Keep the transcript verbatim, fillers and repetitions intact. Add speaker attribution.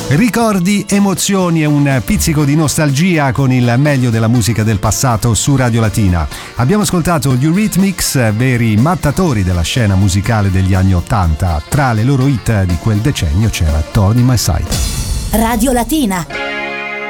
Speaker 1: Ricordi, emozioni e un pizzico di nostalgia con il meglio della musica del passato su Radio Latina. Abbiamo ascoltato gli Eurythmics, veri mattatori della scena musicale degli anni Ottanta. Tra le loro hit di quel decennio c'era Thorn in My Side.
Speaker 2: Radio Latina.